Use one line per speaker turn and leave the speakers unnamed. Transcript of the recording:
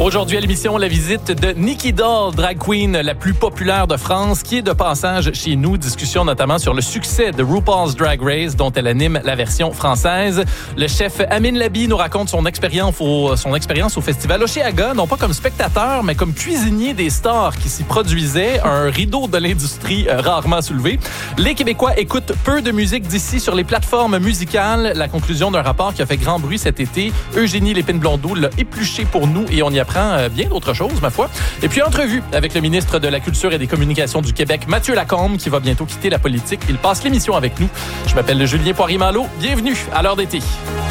Aujourd'hui à l'émission, la visite de Nikki Doll, drag queen la plus populaire de France, qui est de passage chez nous. Discussion notamment sur le succès de RuPaul's Drag Race, dont elle anime la version française. Le chef Amin Labi nous raconte son expérience au festival Oshéaga, non pas comme spectateur, mais comme cuisinier des stars qui s'y produisaient. Un rideau de l'industrie rarement soulevé. Les Québécois écoutent peu de musique d'ici sur les plateformes musicales. La conclusion d'un rapport qui a fait grand bruit cet été. Eugénie Lépine-Blondeau l'a épluché pour nous et on y apprend bien d'autres choses, ma foi. Et puis, entrevue avec le ministre de la Culture et des Communications du Québec, Mathieu Lacombe, qui va bientôt quitter la politique. Il passe l'émission avec nous. Je m'appelle Julien Poirier-Malo. Bienvenue à l'heure d'été.